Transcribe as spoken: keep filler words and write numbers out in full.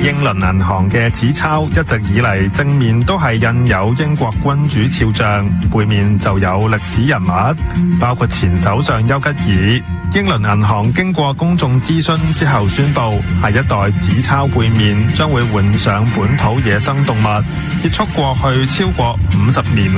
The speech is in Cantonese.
英倫銀行嘅紙鈔一直以嚟正面都係印有英國君主肖像，背面就有歷史人物，包括前首相丘吉爾。英倫銀行經過公眾諮詢之後宣布，下一代紙鈔背面將會換上本土野生動物，結束過去超過五十年